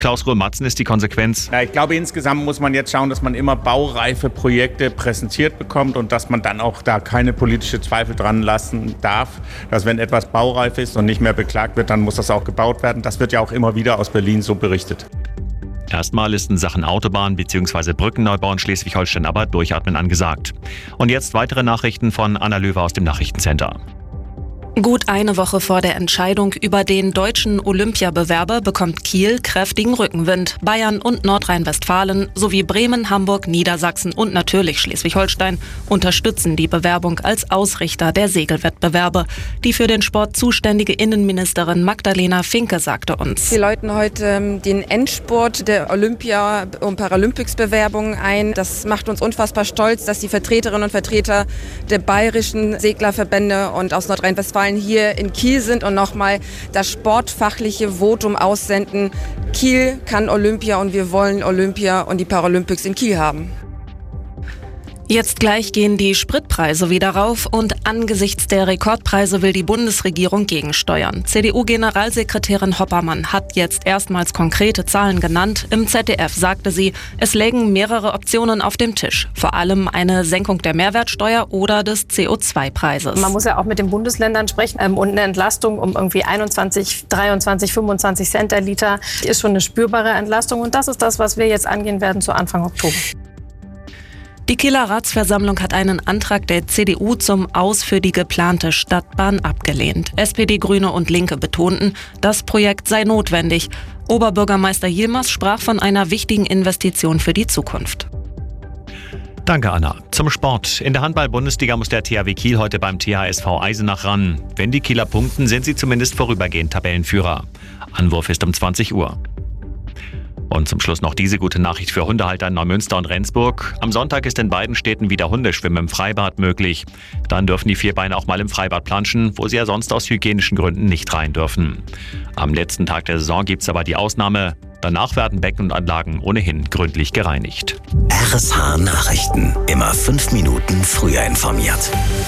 Klaus Röhr-Matzen ist die Konsequenz. Ja, ich glaube, insgesamt muss man jetzt schauen, dass man immer baureife Projekte präsentiert bekommt und dass man dann auch da keine politische Zweifel dran lassen darf, dass wenn etwas baureif ist und nicht mehr beklagt wird, dann muss das auch gebaut werden. Das wird ja auch immer wieder aus Berlin so berichtet. Erstmal ist in Sachen Autobahn bzw. Brückenneubau in Schleswig-Holstein aber Durchatmen angesagt. Und jetzt weitere Nachrichten von Anna Löwer aus dem Nachrichtencenter. Gut eine Woche vor der Entscheidung über den deutschen Olympiabewerber bekommt Kiel kräftigen Rückenwind. Bayern und Nordrhein-Westfalen sowie Bremen, Hamburg, Niedersachsen und natürlich Schleswig-Holstein unterstützen die Bewerbung als Ausrichter der Segelwettbewerbe. Die für den Sport zuständige Innenministerin Magdalena Finke sagte uns: Wir läuten heute den Endspurt der Olympia- und Paralympics-Bewerbung ein. Das macht uns unfassbar stolz, dass die Vertreterinnen und Vertreter der bayerischen Seglerverbände und aus Nordrhein-Westfalen hier in Kiel sind und nochmal das sportfachliche Votum aussenden. Kiel kann Olympia und wir wollen Olympia und die Paralympics in Kiel haben. Jetzt gleich gehen die Spritpreise wieder rauf und angesichts der Rekordpreise will die Bundesregierung gegensteuern. CDU-Generalsekretärin Hoppermann hat jetzt erstmals konkrete Zahlen genannt. Im ZDF sagte sie, es lägen mehrere Optionen auf dem Tisch. Vor allem eine Senkung der Mehrwertsteuer oder des CO2-Preises. Man muss ja auch mit den Bundesländern sprechen und eine Entlastung um irgendwie 21, 23, 25 Cent der Liter ist schon eine spürbare Entlastung und das ist das, was wir jetzt angehen werden zu Anfang Oktober. Die Kieler Ratsversammlung hat einen Antrag der CDU zum Aus für die geplante Stadtbahn abgelehnt. SPD, Grüne und Linke betonten, das Projekt sei notwendig. Oberbürgermeister Yilmaz sprach von einer wichtigen Investition für die Zukunft. Danke, Anna. Zum Sport. In der Handball-Bundesliga muss der THW Kiel heute beim THSV Eisenach ran. Wenn die Kieler punkten, sind sie zumindest vorübergehend Tabellenführer. Anwurf ist um 20 Uhr. Und zum Schluss noch diese gute Nachricht für Hundehalter in Neumünster und Rendsburg. Am Sonntag ist in beiden Städten wieder Hundeschwimmen im Freibad möglich. Dann dürfen die Vierbeiner auch mal im Freibad planschen, wo sie ja sonst aus hygienischen Gründen nicht rein dürfen. Am letzten Tag der Saison gibt's aber die Ausnahme. Danach werden Becken und Anlagen ohnehin gründlich gereinigt. RSH Nachrichten. Immer 5 Minuten früher informiert.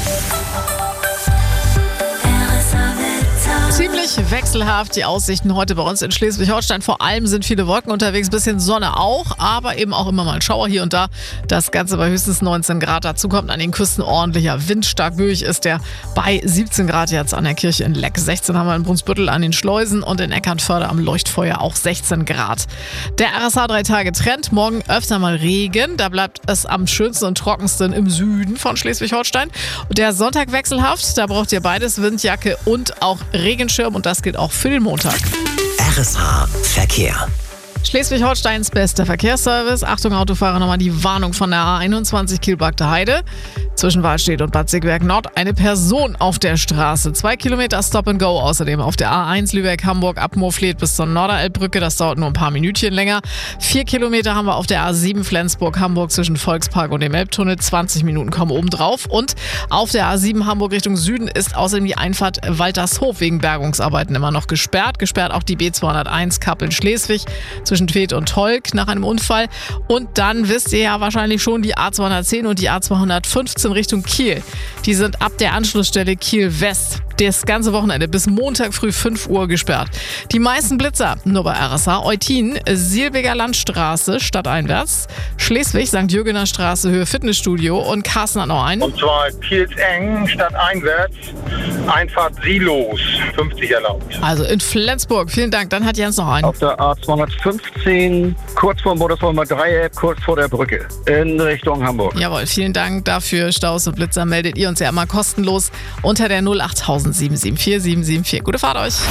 Ziemlich wechselhaft die Aussichten heute bei uns in Schleswig-Holstein. Vor allem sind viele Wolken unterwegs, bisschen Sonne auch, aber eben auch immer mal ein Schauer hier und da. Das Ganze bei höchstens 19 Grad. Dazu kommt an den Küsten ordentlicher Wind. Stark böig ist der bei 17 Grad jetzt an der Kirche in Leck. 16 haben wir in Brunsbüttel an den Schleusen und in Eckernförde am Leuchtfeuer auch 16 Grad. Der RSH 3-Tage-Trend. Morgen öfter mal Regen. Da bleibt es am schönsten und trockensten im Süden von Schleswig-Holstein. Und der Sonntag wechselhaft. Da braucht ihr beides, Windjacke und auch Regenschirm. Und das gilt auch für den Montag. RSH Verkehr. Schleswig-Holsteins bester Verkehrsservice. Achtung Autofahrer, nochmal die Warnung von der A21 Kiel-Bagde Heide. Zwischen Waldstedt und Bad Siegberg Nord eine Person auf der Straße. 2 Kilometer Stop and Go außerdem auf der A1 Lübeck-Hamburg ab Moorfleet bis zur Norderelbbrücke. Das dauert nur ein paar Minütchen länger. 4 Kilometer haben wir auf der A7 Flensburg-Hamburg zwischen Volkspark und dem Elbtunnel. 20 Minuten kommen oben drauf. Und auf der A7 Hamburg Richtung Süden ist außerdem die Einfahrt Waltershof wegen Bergungsarbeiten immer noch gesperrt. Gesperrt auch die B201 Kappeln-Schleswig zwischen Tved und Tolk nach einem Unfall. Und dann wisst ihr ja wahrscheinlich schon die A210 und die A215 Richtung Kiel. Die sind ab der Anschlussstelle Kiel West das ganze Wochenende bis Montag früh 5 Uhr gesperrt. Die meisten Blitzer nur bei RSH. Eutin, Silbiger Landstraße stadteinwärts, Schleswig, St. Jürgener Straße, Höhe Fitnessstudio und Carsten hat noch einen. Und zwar Kielsengen stadteinwärts, Einfahrt Silos, 50 erlaubt. Also in Flensburg, vielen Dank. Dann hat Jens noch einen. Auf der A215, kurz vor dem Motorsholmer Dreieck, kurz vor der Brücke, in Richtung Hamburg. Jawohl, vielen Dank dafür. Staus und Blitzer meldet ihr uns ja immer kostenlos unter der 08000 774 774. Gute Fahrt euch.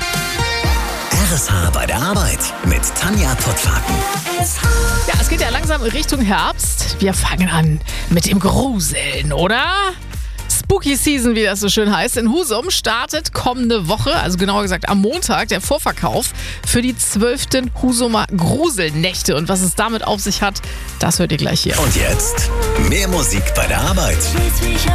RSH bei der Arbeit mit Tanja Pottlaken. Ja, es geht ja langsam Richtung Herbst. Wir fangen an mit dem Gruseln, oder? Spooky Season, wie das so schön heißt, in Husum startet kommende Woche, also genauer gesagt am Montag, der Vorverkauf für die 12. Husumer Gruselnächte. Und was es damit auf sich hat, das hört ihr gleich hier. Und jetzt mehr Musik bei der Arbeit.